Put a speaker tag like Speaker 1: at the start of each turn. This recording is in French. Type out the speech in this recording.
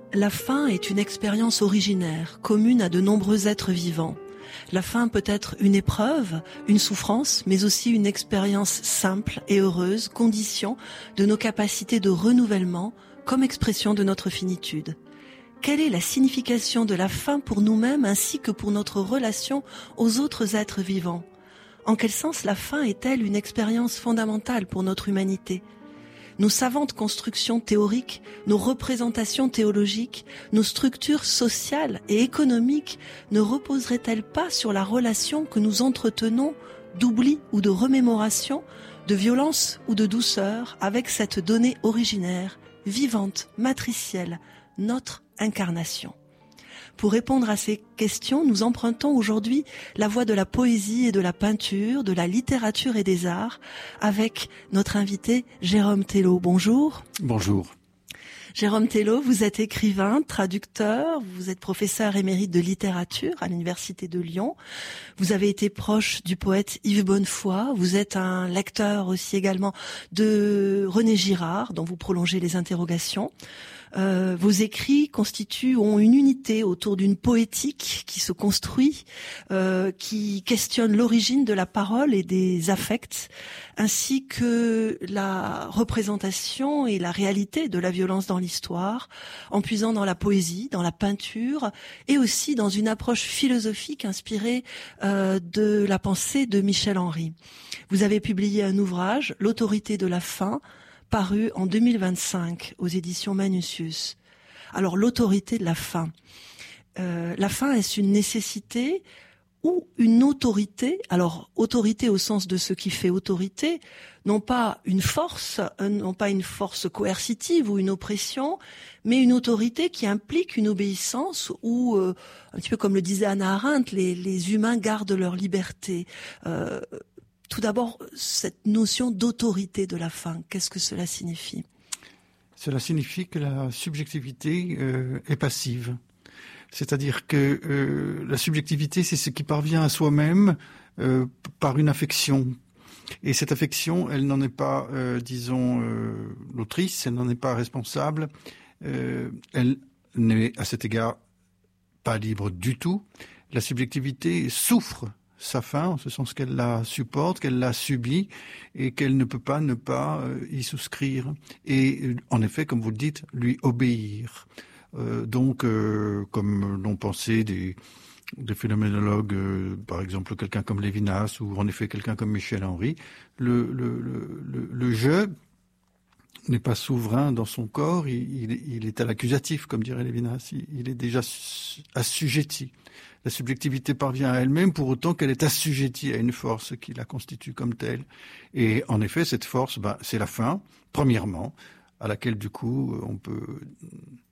Speaker 1: La faim est une expérience originaire, commune à de nombreux êtres vivants. La faim peut être une épreuve, une souffrance, mais aussi une expérience simple et heureuse, condition de nos capacités de renouvellement, comme expression de notre finitude. Quelle est la signification de la faim pour nous-mêmes ainsi que pour notre relation aux autres êtres vivants ? En quel sens la faim est-elle une expérience fondamentale pour notre humanité ? Nos savantes constructions théoriques, nos représentations théologiques, nos structures sociales et économiques ne reposeraient-elles pas sur la relation que nous entretenons d'oubli ou de remémoration, de violence ou de douceur avec cette donnée originaire, vivante, matricielle, notre incarnation ? Pour répondre à ces questions, nous empruntons aujourd'hui la voie de la poésie et de la peinture, de la littérature et des arts, avec notre invité Jérôme Thello. Bonjour.
Speaker 2: Bonjour.
Speaker 1: Jérôme Thello, vous êtes écrivain, traducteur, vous êtes professeur émérite de littérature à l'Université de Lyon. Vous avez été proche du poète Yves Bonnefoy. Vous êtes un lecteur aussi également de René Girard, dont vous prolongez les interrogations. Vos écrits ont une unité autour d'une poétique qui se construit, qui questionne l'origine de la parole et des affects, ainsi que la représentation et la réalité de la violence dans l'histoire, en puisant dans la poésie, dans la peinture, et aussi dans une approche philosophique inspirée de la pensée de Michel Henry. Vous avez publié un ouvrage, L'autorité de la faim, paru en 2025 aux éditions Manucius. Alors, l'autorité de la faim. La faim, est-ce une nécessité ou une autorité ? Alors, autorité au sens de ce qui fait autorité, non pas une force coercitive ou une oppression, mais une autorité qui implique une obéissance où, un petit peu comme le disait Hannah Arendt, les humains gardent leur liberté. Tout d'abord, cette notion d'autorité de la faim, qu'est-ce que cela signifie ?
Speaker 2: Cela signifie que la subjectivité est passive. C'est-à-dire que la subjectivité, c'est ce qui parvient à soi-même par une affection. Et cette affection, elle n'en est pas, l'autrice, elle n'en est pas responsable. Elle n'est à cet égard pas libre du tout. La subjectivité souffre sa faim, en ce sens qu'elle la supporte, qu'elle la subit et qu'elle ne peut pas ne pas y souscrire. Et en effet, comme vous le dites, lui obéir. Comme l'ont pensé des phénoménologues, par exemple quelqu'un comme Lévinas ou en effet quelqu'un comme Michel Henry, le je n'est pas souverain dans son corps, il est à l'accusatif, comme dirait Lévinas, il est déjà assujetti. La subjectivité parvient à elle-même pour autant qu'elle est assujettie à une force qui la constitue comme telle. Et en effet, cette force, c'est la faim, premièrement, à laquelle du coup on peut